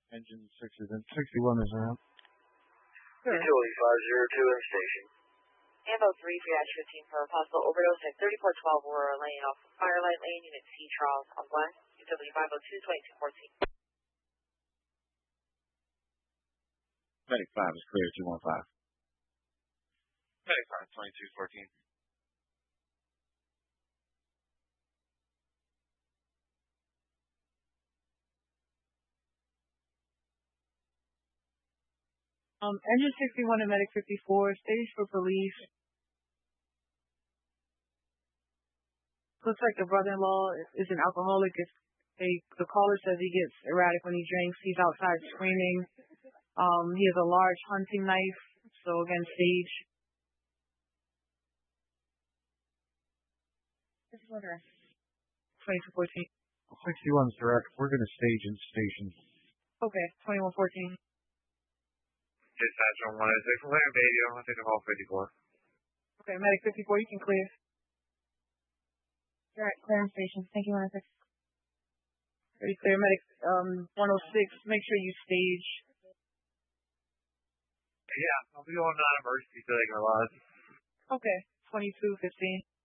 Engine 6 is in. 61 is around. Sure. Utility 502 in station. Ambo 3, 3-15 for a possible overdose at 3412 Aurora Lane off of Firelight Lane, Unit C, Charles, on Black. Utility 502, 2214. Medic 5 is clear, 215. Medic 5, 2214. Engine 61 and Medic 54, stage for police. Looks like the brother-in-law is an alcoholic. The caller says he gets erratic when he drinks. He's outside screaming. He has a large hunting knife. So again, stage. This is order. 2214. 61's direct. We're going to stage in station. Okay, 2114. Dispatch on 106, Land Baby, I'll take a call 54. Okay, Medic 54, you can clear. Direct, clear in station. Thank you, 106. Ready, clear. Medic 106, make sure you stage. Yeah, I'll be on non-emergency so they can realize. Okay, 2215.